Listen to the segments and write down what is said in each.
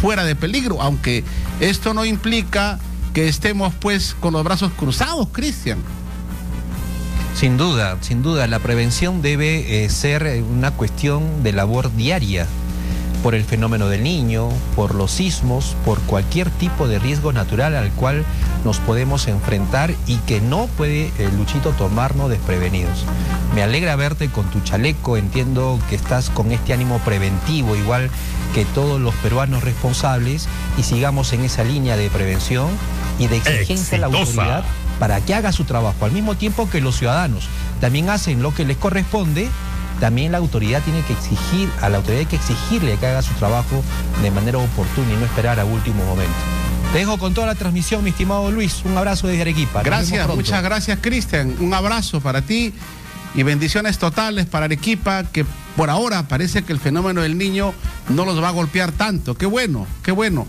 fuera de peligro, aunque esto no implica que estemos pues con los brazos cruzados, Cristian. Sin duda, la prevención debe ser una cuestión de labor diaria, por el fenómeno del niño, por los sismos, por cualquier tipo de riesgo natural al cual nos podemos enfrentar y que no puede, Luchito, tomarnos desprevenidos. Me alegra verte con tu chaleco, entiendo que estás con este ánimo preventivo, igual que todos los peruanos responsables, y sigamos en esa línea de prevención y de exigencia a la autoridad para que haga su trabajo, al mismo tiempo que los ciudadanos también hacen lo que les corresponde. También la autoridad tiene que exigir, a la autoridad hay que exigirle que haga su trabajo de manera oportuna y no esperar a último momento. Te dejo con toda la transmisión, mi estimado Luis. Un abrazo desde Arequipa. Gracias, muchas gracias, Cristian. Un abrazo para ti y bendiciones totales para Arequipa, que por ahora parece que el fenómeno del niño no los va a golpear tanto. Qué bueno, qué bueno.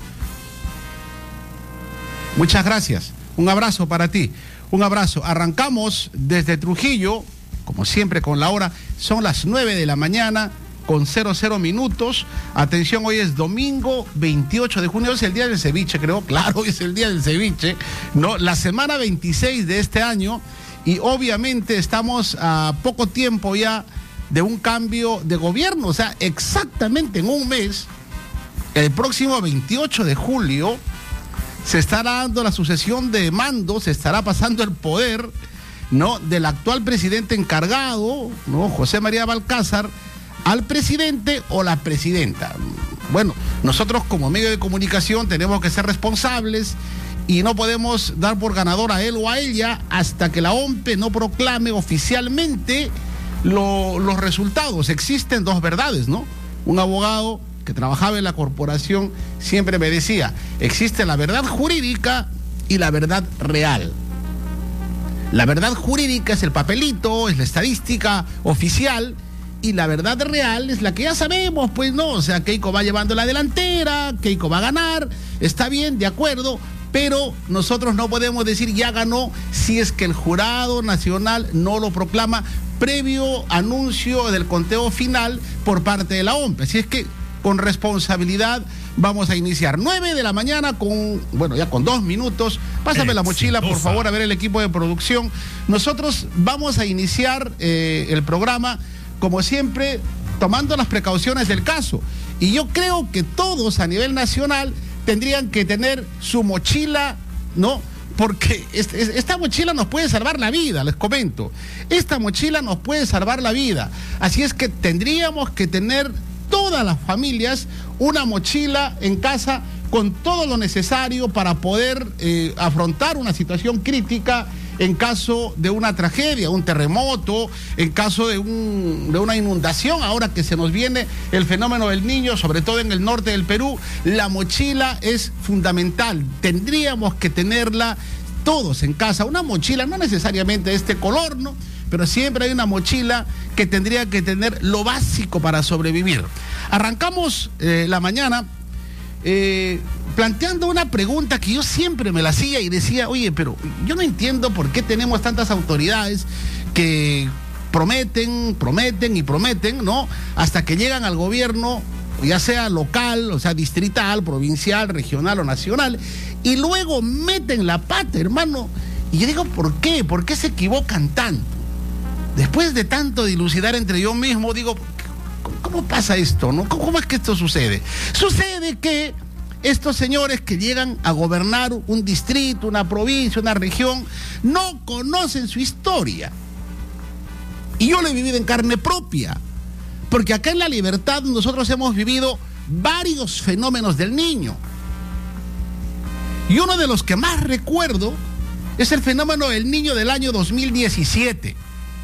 Muchas gracias. Un abrazo para ti. Un abrazo. Arrancamos desde Trujillo, como siempre con la hora. Son las 9 de la mañana con 00 minutos. Atención, hoy es domingo 28 de junio, hoy es el día del ceviche, creo. Claro, hoy es el día del ceviche, ¿no? La semana 26 de este año, y obviamente estamos a poco tiempo ya de un cambio de gobierno. O sea, exactamente en un mes, el próximo 28 de julio, se estará dando la sucesión de mando, se estará pasando el poder, ¿no?, del actual presidente encargado, ¿no?, José María Balcázar, al presidente o la presidenta. Bueno, nosotros como medio de comunicación tenemos que ser responsables y no podemos dar por ganador a él o a ella hasta que la OMPE no proclame oficialmente los resultados. Existen dos verdades, ¿no? Un abogado que trabajaba en la corporación siempre me decía, existe la verdad jurídica y la verdad real. La verdad jurídica es el papelito, es la estadística oficial, y la verdad real es la que ya sabemos, pues no, o sea, Keiko va llevando la delantera, Keiko va a ganar, está bien, de acuerdo, pero nosotros no podemos decir ya ganó si es que el jurado nacional no lo proclama previo anuncio del conteo final por parte de la OMPE. Así es que con responsabilidad vamos a iniciar. 9 de la mañana con, bueno, ya con 2 minutos. Pásame la mochila, por favor, a ver el equipo de producción. Nosotros vamos a iniciar el programa, como siempre, tomando las precauciones del caso. Y yo creo que todos a nivel nacional tendrían que tener su mochila, ¿no? Porque esta mochila nos puede salvar la vida, les comento. Esta mochila nos puede salvar la vida. Así es que tendríamos que tener todas las familias una mochila en casa con todo lo necesario para poder afrontar una situación crítica en caso de una tragedia, un terremoto, en caso de una inundación. Ahora que se nos viene el fenómeno del Niño, sobre todo en el norte del Perú, la mochila es fundamental. Tendríamos que tenerla todos en casa. Una mochila, no necesariamente de este color, ¿no?, pero siempre hay una mochila que tendría que tener lo básico para sobrevivir. Arrancamos la mañana planteando una pregunta que yo siempre me la hacía y decía, oye, pero yo no entiendo por qué tenemos tantas autoridades que prometen, ¿no?, hasta que llegan al gobierno, ya sea local, o sea, distrital, provincial, regional o nacional, y luego meten la pata, hermano. Y yo digo, ¿por qué? ¿Por qué se equivocan tanto? Después de tanto dilucidar entre yo mismo, digo, ¿cómo pasa esto, no? ¿Cómo es que esto sucede? Sucede que estos señores que llegan a gobernar un distrito, una provincia, una región, no conocen su historia. Y yo lo he vivido en carne propia, porque acá en La Libertad nosotros hemos vivido varios fenómenos del Niño. Y uno de los que más recuerdo es el fenómeno del Niño del año 2017.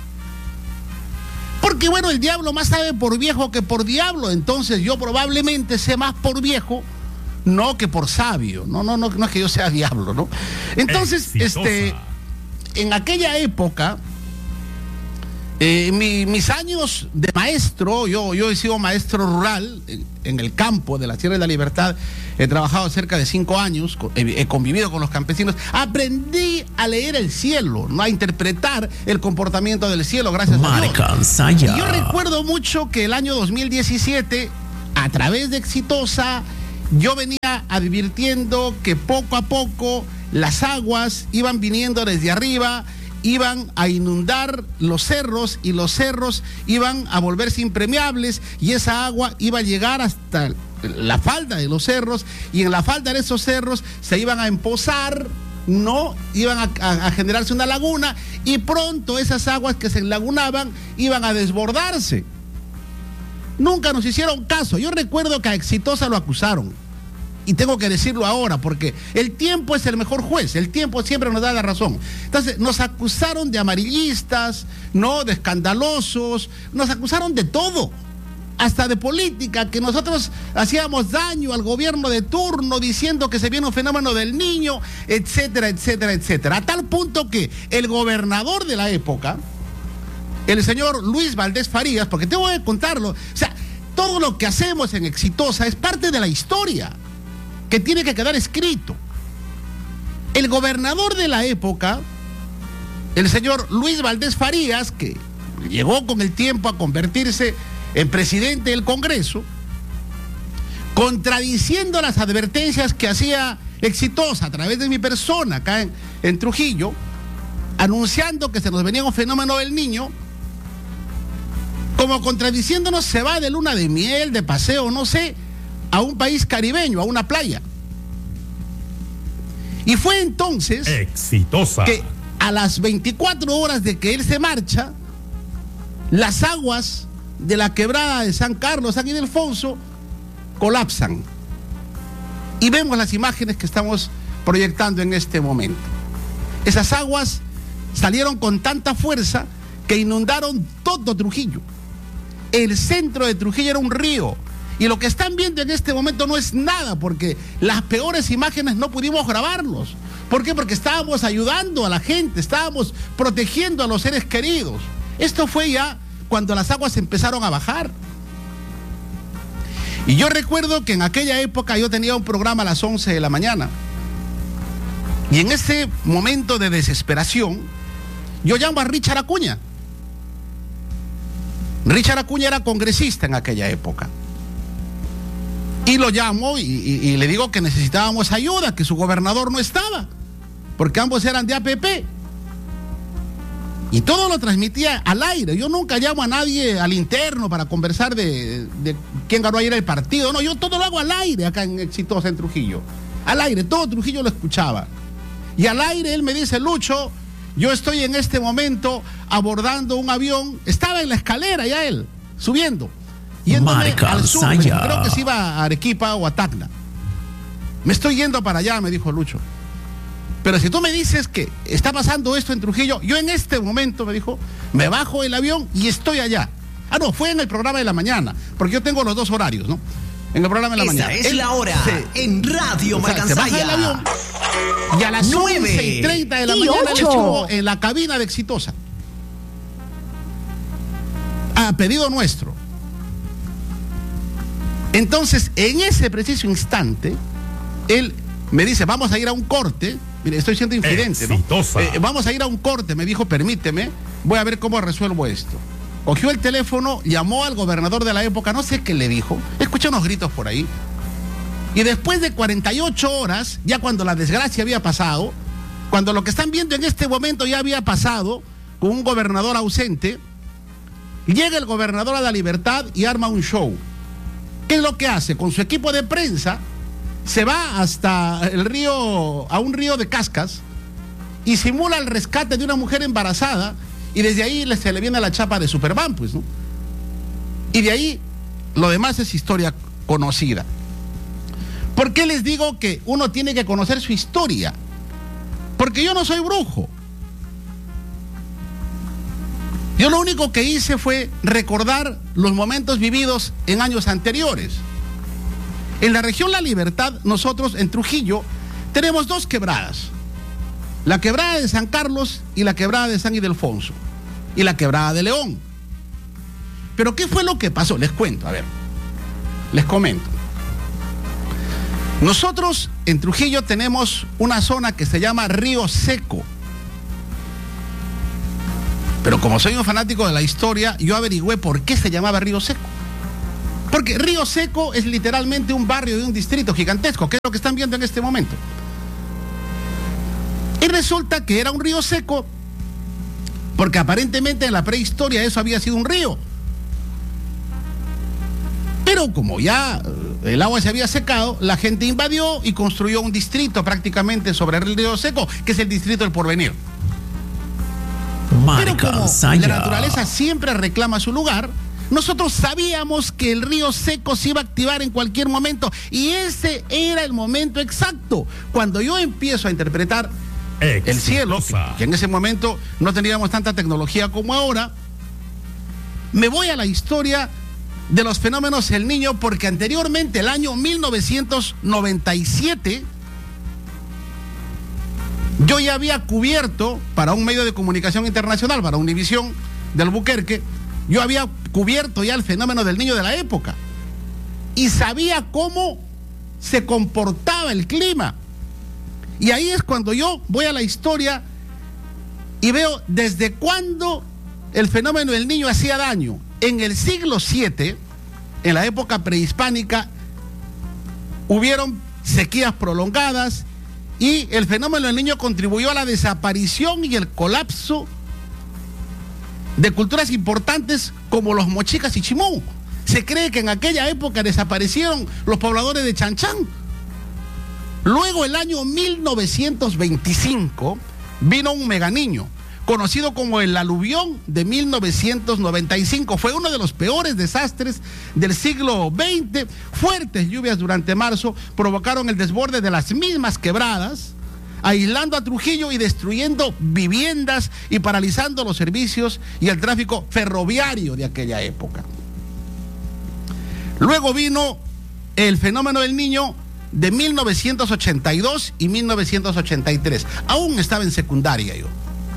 Porque bueno, el diablo más sabe por viejo que por diablo, entonces yo probablemente sé más por viejo, no que por sabio. No es que yo sea diablo, ¿no? Entonces, en aquella época, mis años de maestro, yo he sido maestro rural en el campo de la Sierra de la Libertad, he trabajado cerca de 5 años, he convivido con los campesinos, aprendí a leer el cielo, ¿no?, a interpretar el comportamiento del cielo, gracias a Dios. Y yo recuerdo mucho que el año 2017, a través de Exitosa yo venía advirtiendo que poco a poco las aguas iban viniendo desde arriba, iban a inundar los cerros y los cerros iban a volverse impermeables y esa agua iba a llegar hasta la falda de los cerros y en la falda de esos cerros se iban a empozar, no iban a generarse una laguna y pronto esas aguas que se enlagunaban iban a desbordarse. Nunca nos hicieron caso. Yo recuerdo que a Exitosa lo acusaron y tengo que decirlo ahora porque el tiempo es el mejor juez, el tiempo siempre nos da la razón. Entonces nos acusaron de amarillistas, no, de escandalosos, nos acusaron de todo, hasta de política, que nosotros hacíamos daño al gobierno de turno diciendo que se viene un fenómeno del niño, etcétera, etcétera, etcétera. A tal punto que el gobernador de la época, el señor Luis Valdés Farías, porque tengo que contarlo, o sea, todo lo que hacemos en Exitosa es parte de la historia que tiene que quedar escrito. El gobernador de la época, el señor Luis Valdés Farías, que llegó con el tiempo a convertirse en presidente del Congreso, contradiciendo las advertencias que hacía Exitosa a través de mi persona acá en Trujillo, anunciando que se nos venía un fenómeno del niño, como contradiciéndonos, se va de luna de miel, de paseo, no sé, a un país caribeño, a una playa. Y fue entonces Exitosa que a las 24 horas de que él se marcha, las aguas de la quebrada de San Carlos, San Ildefonso, colapsan. Y vemos las imágenes que estamos proyectando en este momento. Esas aguas salieron con tanta fuerza que inundaron todo Trujillo. El centro de Trujillo era un río. Y lo que están viendo en este momento no es nada, porque las peores imágenes no pudimos grabarlos. ¿Por qué? Porque estábamos ayudando a la gente, estábamos protegiendo a los seres queridos. Esto fue ya cuando las aguas empezaron a bajar. Y yo recuerdo que en aquella época yo tenía un programa a las 11 de la mañana. Y en ese momento de desesperación, yo llamo a Richard Acuña. Richard Acuña era congresista en aquella época. Y lo llamo y le digo que necesitábamos ayuda, que su gobernador no estaba, porque ambos eran de APP. Y todo lo transmitía al aire. Yo nunca llamo a nadie al interno para conversar de quién ganó ayer el partido. No, yo todo lo hago al aire acá en Exitosa, en Trujillo. Al aire, todo Trujillo lo escuchaba. Y al aire él me dice: Lucho, yo estoy en este momento abordando un avión. Estaba en la escalera ya él, subiendo. Yéndome al sur, creo que se iba a Arequipa o a Tacna. Me estoy yendo para allá, me dijo Lucho. Pero si tú me dices que está pasando esto en Trujillo, yo en este momento, me dijo, me bajo el avión y estoy allá. Ah, no, fue en el programa de la mañana, porque yo tengo los dos horarios, ¿no? En el programa de la mañana. Esa es la hora en Radio Marcansaya. Se baja el avión y a las 9:30 de la mañana le estuvo en la cabina de Exitosa. A pedido nuestro. Entonces, en ese preciso instante, él me dice: vamos a ir a un corte. Mire, estoy siendo infidente, ¿no? Vamos a ir a un corte, me dijo, permíteme, voy a ver cómo resuelvo esto. Cogió el teléfono, llamó al gobernador de la época, no sé qué le dijo, escuché unos gritos por ahí. Y después de 48 horas, ya cuando la desgracia había pasado, cuando lo que están viendo en este momento ya había pasado, con un gobernador ausente, llega el gobernador a La Libertad y arma un show. ¿Qué es lo que hace? Con su equipo de prensa, se va hasta el río, a un río de Cascas, y simula el rescate de una mujer embarazada, y desde ahí se le viene la chapa de Superman, pues, ¿no? Y de ahí, lo demás es historia conocida. ¿Por qué les digo que uno tiene que conocer su historia? Porque yo no soy brujo. Yo lo único que hice fue recordar los momentos vividos en años anteriores. En la región La Libertad, nosotros en Trujillo tenemos dos quebradas. La quebrada de San Carlos y la quebrada de San Ildefonso. Y la quebrada de León. Pero ¿qué fue lo que pasó? Les cuento, a ver. Les comento. Nosotros en Trujillo tenemos una zona que se llama Río Seco. Pero como soy un fanático de la historia, yo averigüé por qué se llamaba Río Seco. Porque Río Seco es literalmente un barrio de un distrito gigantesco, que es lo que están viendo en este momento. Y resulta que era un río seco, porque aparentemente en la prehistoria eso había sido un río. Pero como ya el agua se había secado, la gente invadió y construyó un distrito prácticamente sobre el río seco, que es el distrito del Porvenir. Pero como la naturaleza siempre reclama su lugar, nosotros sabíamos que el río seco se iba a activar en cualquier momento, y ese era el momento exacto. Cuando yo empiezo a interpretar el cielo, que en ese momento no teníamos tanta tecnología como ahora, me voy a la historia de los fenómenos El Niño, porque anteriormente, el año 1997, yo ya había cubierto para un medio de comunicación internacional, para Univisión de Albuquerque, yo había cubierto ya el fenómeno del Niño de la época y sabía cómo se comportaba el clima. Y ahí es cuando yo voy a la historia y veo desde cuándo el fenómeno del Niño hacía daño. En el siglo VII, en la época prehispánica, hubieron sequías prolongadas y el fenómeno del Niño contribuyó a la desaparición y el colapso de culturas importantes como los mochicas y chimú. Se cree que en aquella época desaparecieron los pobladores de Chanchán. Luego, el año 1925, vino un meganiño, conocido como el aluvión de 1995. Fue uno de los peores desastres del siglo XX. Fuertes lluvias durante marzo provocaron el desborde de las mismas quebradas, aislando a Trujillo y destruyendo viviendas y paralizando los servicios y el tráfico ferroviario de aquella época. Luego vino el fenómeno del Niño de 1982 y 1983. Aún estaba en secundaria yo.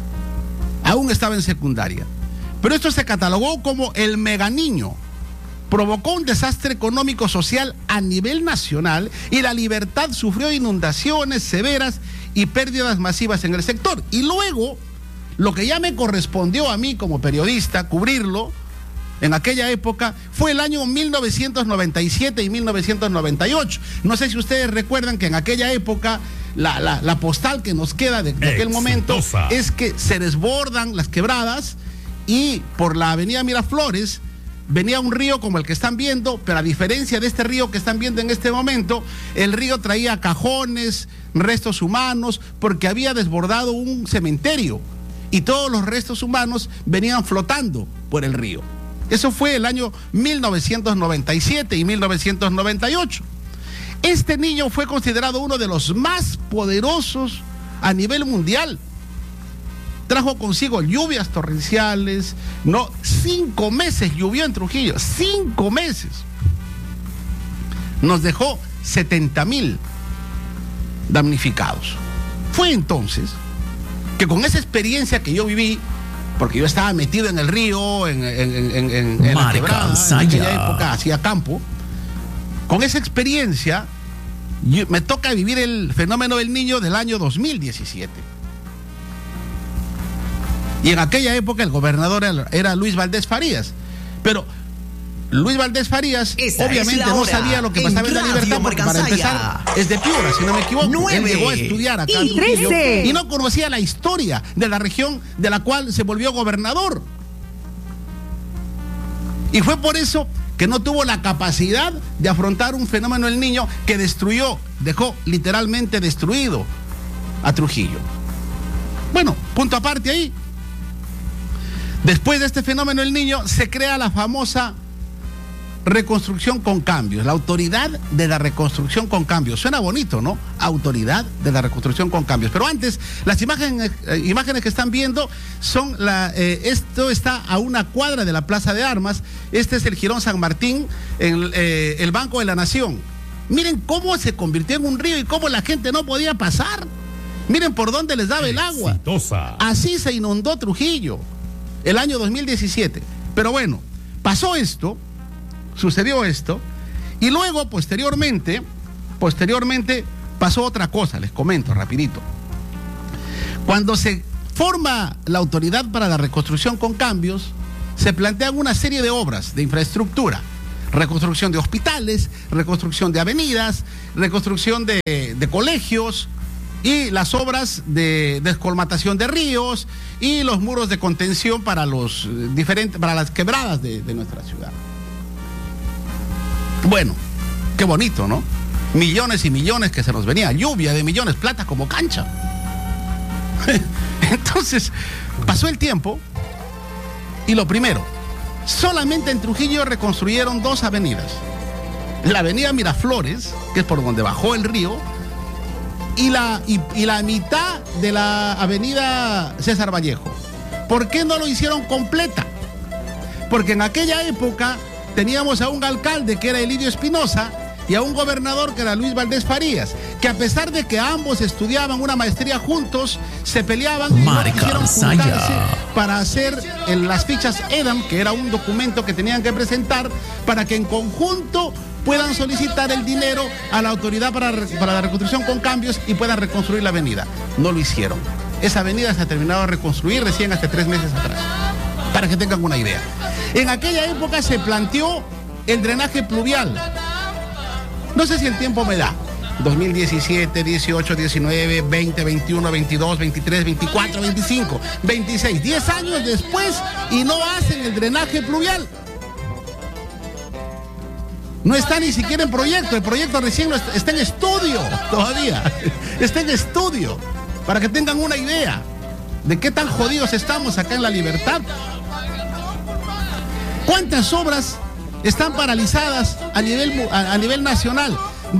Pero esto se catalogó como el Meganiño. Provocó un desastre económico social a nivel nacional y La Libertad sufrió inundaciones severas y pérdidas masivas en el sector. Y luego, lo que ya me correspondió a mí como periodista cubrirlo en aquella época fue el año 1997 y 1998. No sé si ustedes recuerdan que en aquella época la postal que nos queda de aquel momento es que se desbordan las quebradas y por la avenida Miraflores venía un río como el que están viendo, pero a diferencia de este río que están viendo en este momento, el río traía cajones, restos humanos, porque había desbordado un cementerio y todos los restos humanos venían flotando por el río. Eso fue el año 1997 y 1998. Este niño fue considerado uno de los más poderosos a nivel mundial. Trajo consigo lluvias torrenciales, 5 meses llovió en Trujillo, 5 meses. Nos dejó 70,000 damnificados. Fue entonces que con esa experiencia que yo viví, porque yo estaba metido en el río, en la quebrada, en aquella época hacía campo, con esa experiencia me toca vivir el fenómeno del Niño del año 2017. Y en aquella época el gobernador era Luis Valdés Farías. Pero Luis Valdés Farías obviamente no sabía lo que pasaba en La Libertad, porque para empezar es de Piura, si no me equivoco. Él llegó a estudiar acá en Trujillo y no conocía la historia de la región de la cual se volvió gobernador. Y fue por eso que no tuvo la capacidad de afrontar un fenómeno del Niño que dejó literalmente destruido a Trujillo. Bueno, punto aparte ahí. Después de este fenómeno del Niño se crea la famosa reconstrucción con cambios, la autoridad de la reconstrucción con cambios. Suena bonito, ¿no? Autoridad de la reconstrucción con cambios. Pero antes, las imágenes que están viendo son esto está a una cuadra de la Plaza de Armas. Este es el Jirón San Martín, el Banco de la Nación. Miren cómo se convirtió en un río y cómo la gente no podía pasar. Miren por dónde les daba el agua. Así se inundó Trujillo el año 2017. Pero bueno, pasó esto, sucedió esto, y luego posteriormente pasó otra cosa. Les comento rapidito. Cuando se forma la Autoridad para la Reconstrucción con Cambios, se plantean una serie de obras de infraestructura reconstrucción de hospitales, reconstrucción de avenidas, reconstrucción de colegios y las obras de descolmatación de ríos y los muros de contención para para las quebradas de nuestra ciudad. Bueno, qué bonito, ¿no? Millones y millones que se nos venía, lluvia de millones, plata como cancha. Entonces, pasó el tiempo y lo primero, solamente en Trujillo reconstruyeron 2 avenidas. La avenida Miraflores, que es por donde bajó el río, y la mitad de la avenida César Vallejo. ¿Por qué no lo hicieron completa? Porque en aquella época teníamos a un alcalde que era Elidio Espinosa y a un gobernador que era Luis Valdés Farías, que a pesar de que ambos estudiaban una maestría juntos, se peleaban y no quisieron juntarse para hacer las fichas EDAM, que era un documento que tenían que presentar para que en conjunto puedan solicitar el dinero a la autoridad para la reconstrucción con cambios y puedan reconstruir la avenida. No lo hicieron. Esa avenida se ha terminado de reconstruir recién hace 3 meses atrás, para que tengan una idea. En aquella época se planteó el drenaje pluvial. No sé si el tiempo me da. 2017, 18, 19, 20, 21, 22, 23, 24, 25, 26. 10 años después y no hacen el drenaje pluvial. No está ni siquiera en proyecto. El proyecto recién está en estudio todavía. Está en estudio. Para que tengan una idea de qué tan jodidos estamos acá en La Libertad. ¿Cuántas obras están paralizadas a nivel nacional?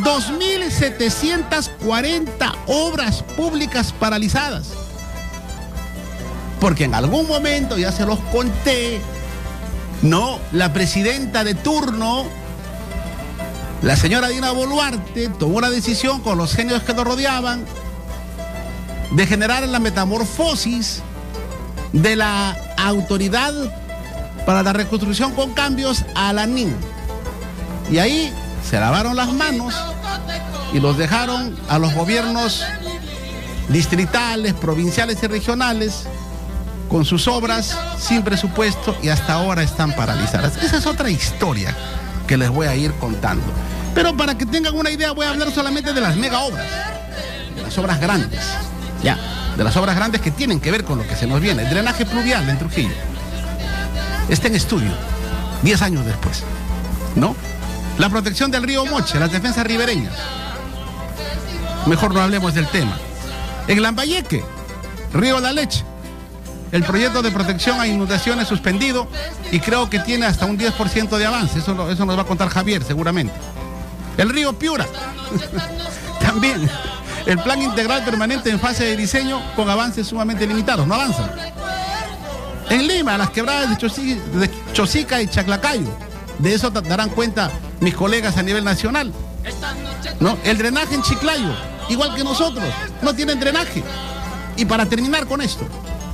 2.740 obras públicas paralizadas. Porque en algún momento, ya se los conté, no, la presidenta de turno, la señora Dina Boluarte, tomó una decisión con los genios que nos rodeaban de generar la metamorfosis de la autoridad para la reconstrucción con cambios a la ANIN. Y ahí se lavaron las manos y los dejaron a los gobiernos distritales, provinciales y regionales con sus obras sin presupuesto y hasta ahora están paralizadas. Esa es otra historia que les voy a ir contando. Pero para que tengan una idea voy a hablar solamente de las mega obras, de las obras grandes, ya, de las obras grandes que tienen que ver con lo que se nos viene. El drenaje pluvial en Trujillo está en estudio, 10 años después, ¿no? La protección del río Moche, las defensas ribereñas. Mejor no hablemos del tema. En Lambayeque, Río La Leche, el proyecto de protección a inundaciones suspendido y creo que tiene hasta un 10% de avance. Eso nos va a contar Javier seguramente. El río Piura, también el plan integral permanente en fase de diseño con avances sumamente limitados, no avanzan. En Lima, las quebradas de Chosica y Chaclacayo, de eso darán cuenta mis colegas a nivel nacional, ¿no? El drenaje en Chiclayo, igual que nosotros, no tienen drenaje. Y para terminar con esto,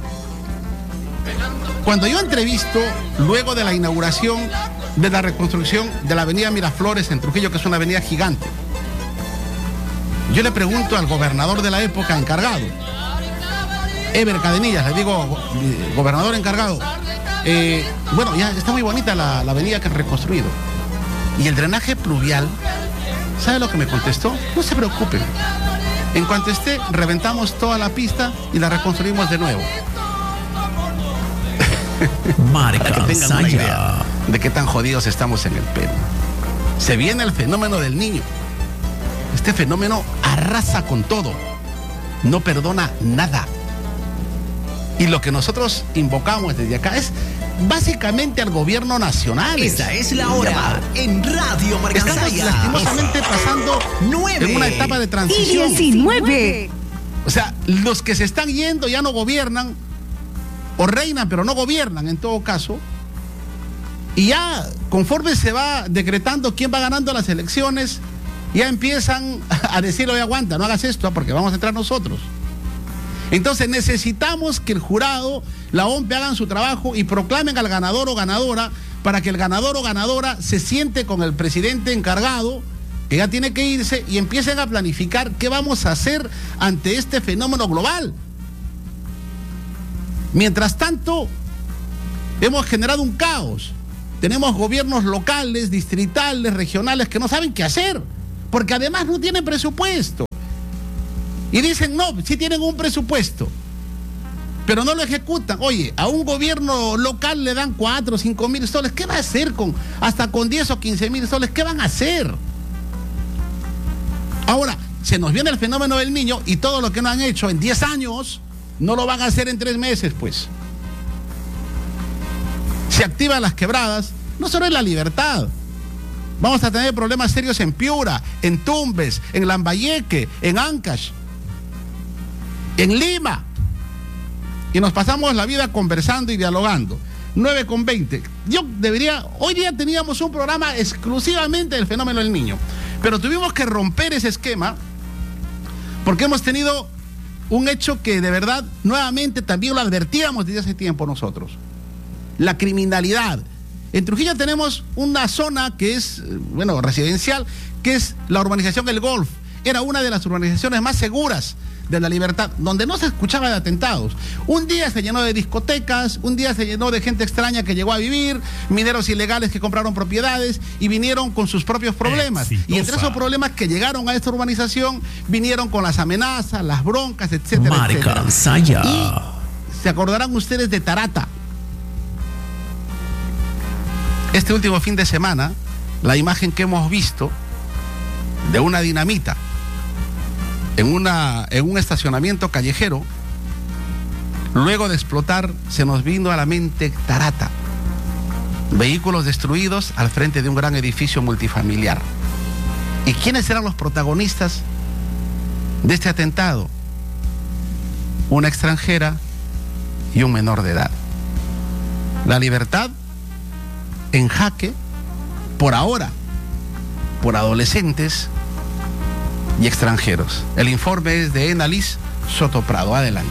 cuando yo entrevisto, luego de la inauguración de la reconstrucción de la avenida Miraflores en Trujillo, que es una avenida gigante, yo le pregunto al gobernador de la época encargado, Eber Cadenillas, le digo, gobernador encargado, bueno, ya está muy bonita la avenida que han reconstruido. Y el drenaje pluvial, ¿sabe lo que me contestó? No se preocupen. En cuanto esté, reventamos toda la pista y la reconstruimos de nuevo. Para que tengan una idea de qué tan jodidos estamos en el Perú. Se viene el fenómeno del Niño. Este fenómeno arrasa con todo. No perdona nada. Y lo que nosotros invocamos desde acá es básicamente al gobierno nacional. Esta es la hora en Radio Marcansaya. Estamos lastimosamente pasando 9 en una etapa de transición. 19. O sea, los que se están yendo ya no gobiernan, o reinan pero no gobiernan en todo caso. Y ya conforme se va decretando quién va ganando las elecciones, ya empiezan a decir, oye, aguanta, no hagas esto porque vamos a entrar nosotros. Entonces necesitamos que el jurado, la OMPE hagan su trabajo y proclamen al ganador o ganadora para que el ganador o ganadora se siente con el presidente encargado, que ya tiene que irse, y empiecen a planificar qué vamos a hacer ante este fenómeno global. Mientras tanto, hemos generado un caos tenemos gobiernos locales, distritales, regionales que no saben qué hacer, porque además no tienen presupuesto. Y dicen, no, sí tienen un presupuesto, pero no lo ejecutan. Oye, a un gobierno local le dan 4 o 5 mil soles. ¿Qué va a hacer hasta con 10 o 15 mil soles? ¿Qué van a hacer? Ahora, se nos viene el fenómeno del niño y todo lo que no han hecho en 10 años, no lo van a hacer en 3 meses, pues. Se activan las quebradas, no solo en La Libertad. Vamos a tener problemas serios en Piura, en Tumbes, en Lambayeque, en Ancash, en Lima. Y nos pasamos la vida conversando y dialogando. 9:20. Hoy día teníamos un programa exclusivamente del fenómeno del niño, pero tuvimos que romper ese esquema porque hemos tenido un hecho que de verdad, nuevamente también lo advertíamos desde hace tiempo nosotros. La criminalidad. En Trujillo tenemos una zona que es, residencial, que es la urbanización El Golf. Era una de las urbanizaciones más seguras de La Libertad, donde no se escuchaba de atentados. Un día se llenó de discotecas, un día se llenó de gente extraña que llegó a vivir, mineros ilegales que compraron propiedades y vinieron con sus propios problemas. Exitosa. Y entre esos problemas que llegaron a esta urbanización, vinieron con las amenazas, las broncas, etcétera, etcétera. Y se acordarán ustedes de Tarata. Este último fin de semana, la imagen que hemos visto de una dinamita en un estacionamiento callejero, luego de explotar, se nos vino a la mente Tarata. Vehículos destruidos al frente de un gran edificio multifamiliar. ¿Y quiénes eran los protagonistas de este atentado? Una extranjera y un menor de edad. La Libertad en jaque, por ahora, por adolescentes y extranjeros. El informe es de Enalis Soto Prado. Adelante.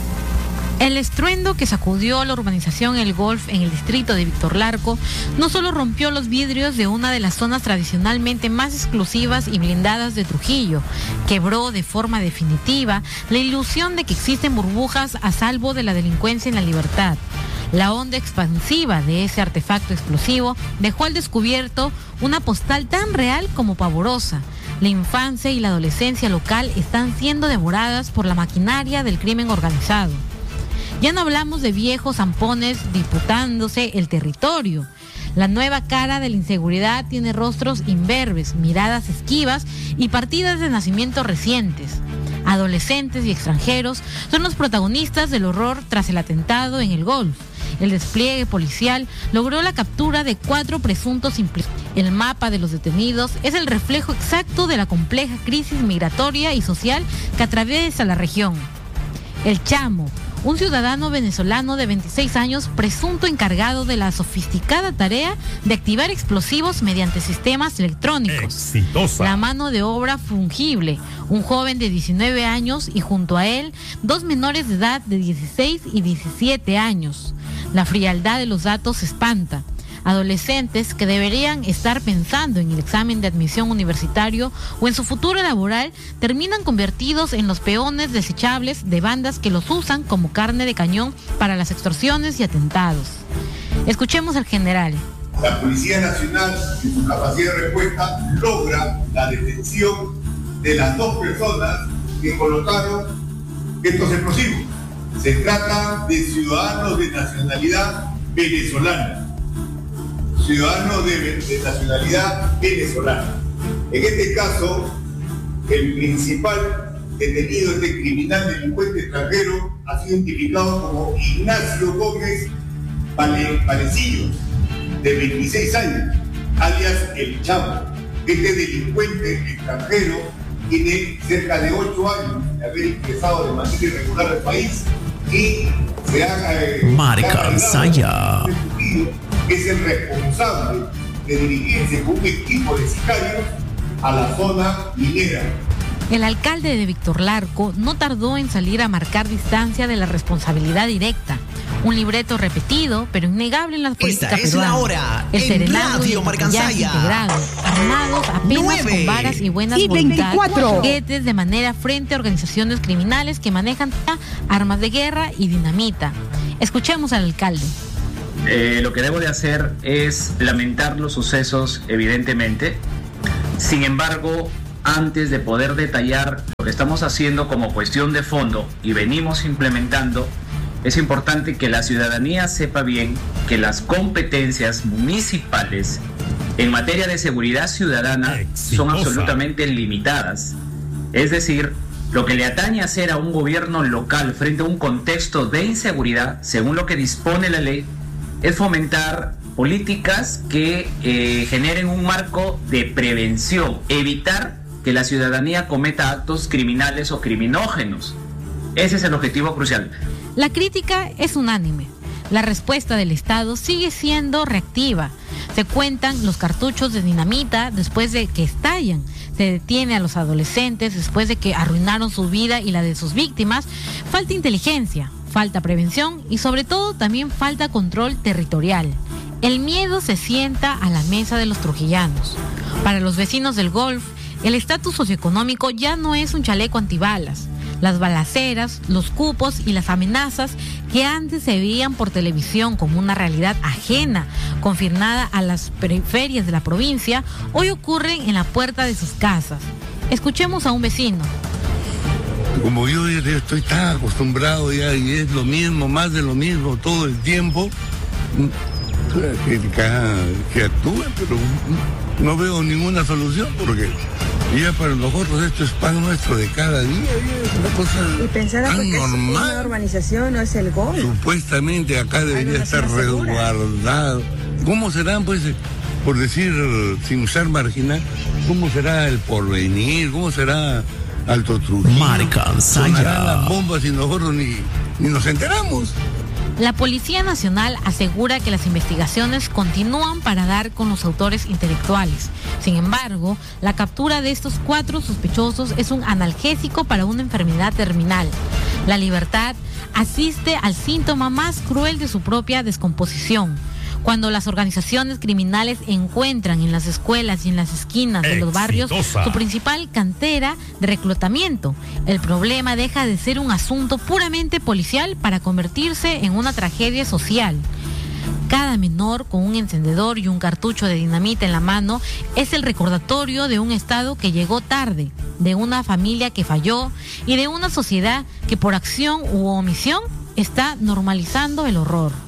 El estruendo que sacudió la urbanización El Golf en el distrito de Víctor Larco no solo rompió los vidrios de una de las zonas tradicionalmente más exclusivas y blindadas de Trujillo, quebró de forma definitiva la ilusión de que existen burbujas a salvo de la delincuencia en La Libertad. La onda expansiva de ese artefacto explosivo dejó al descubierto una postal tan real como pavorosa. La infancia y la adolescencia local están siendo devoradas por la maquinaria del crimen organizado. Ya no hablamos de viejos zampones disputándose el territorio. La nueva cara de la inseguridad tiene rostros imberbes, miradas esquivas y partidas de nacimiento recientes. Adolescentes y extranjeros son los protagonistas del horror tras el atentado en El Golf. El despliegue policial logró la captura de 4 presuntos implicados. El mapa de los detenidos es el reflejo exacto de la compleja crisis migratoria y social que atraviesa la región. El Chamo, un ciudadano venezolano de 26 años presunto encargado de la sofisticada tarea de activar explosivos mediante sistemas electrónicos. Exitosa. La mano de obra fungible, un joven de 19 años y junto a él 2 menores de edad de 16 y 17 años. La frialdad de los datos espanta. Adolescentes que deberían estar pensando en el examen de admisión universitario o en su futuro laboral terminan convertidos en los peones desechables de bandas que los usan como carne de cañón para las extorsiones y atentados. Escuchemos al general. La Policía Nacional, en su capacidad de respuesta, logra la detención de las 2 personas que colocaron estos explosivos. Se trata de ciudadanos de nacionalidad venezolana. Ciudadanos de nacionalidad venezolana. En este caso, el principal detenido, este criminal delincuente extranjero, ha sido identificado como Ignacio Gómez Valecillos, de 26 años, alias El Chamo. Este delincuente extranjero tiene cerca de 8 años de haber ingresado de manera irregular al país y se ha Marca Saya, que es el responsable de dirigirse con un equipo de sicarios a la zona minera. El alcalde de Víctor Larco no tardó en salir a marcar distancia de la responsabilidad directa. Un libreto repetido, pero innegable en la política peruana. Esta es la hora. El serenado y el maquillaje integrado, armados apenas con varas y buenas voluntades, de manera frente a organizaciones criminales que manejan armas de guerra y dinamita. Escuchemos al alcalde. lo que debo de hacer es lamentar los sucesos, evidentemente. Sin embargo, antes de poder detallar lo que estamos haciendo como cuestión de fondo y venimos implementando, es importante que la ciudadanía sepa bien que las competencias municipales en materia de seguridad ciudadana son absolutamente limitadas. Es decir, lo que le atañe a hacer a un gobierno local frente a un contexto de inseguridad, según lo que dispone la ley, es fomentar políticas que generen un marco de prevención, evitar que la ciudadanía cometa actos criminales o criminógenos. Ese es el objetivo crucial. La crítica es unánime. La respuesta del Estado sigue siendo reactiva. Se cuentan los cartuchos de dinamita después de que estallan. Se detiene a los adolescentes después de que arruinaron su vida y la de sus víctimas. Falta inteligencia, falta prevención y sobre todo también falta control territorial. El miedo se sienta a la mesa de los trujillanos. Para los vecinos del Golf, el estatus socioeconómico ya no es un chaleco antibalas. Las balaceras, los cupos y las amenazas que antes se veían por televisión como una realidad ajena, confinada a las periferias de la provincia, hoy ocurren en la puerta de sus casas. Escuchemos a un vecino. Como yo ya estoy tan acostumbrado ya y es lo mismo, más de lo mismo todo el tiempo, que actúen, pero no veo ninguna solución porque ya para nosotros esto es pan nuestro de cada día, es una cosa y pensar tan que normal. Es una urbanización, no es el Golf. Supuestamente acá debería estar resguardado. ¿Cómo serán, pues, por decir, sin usar marginal, cómo será el Porvenir, cómo será Alto Trujillo? Marca Sonarán las bombas y nosotros ni nos enteramos. La Policía Nacional asegura que las investigaciones continúan para dar con los autores intelectuales. Sin embargo, la captura de estos 4 sospechosos es un analgésico para una enfermedad terminal. La libertad asiste al síntoma más cruel de su propia descomposición. Cuando las organizaciones criminales encuentran en las escuelas y en las esquinas de los barrios su principal cantera de reclutamiento, el problema deja de ser un asunto puramente policial para convertirse en una tragedia social. Cada menor con un encendedor y un cartucho de dinamita en la mano es el recordatorio de un Estado que llegó tarde, de una familia que falló y de una sociedad que por acción u omisión está normalizando el horror.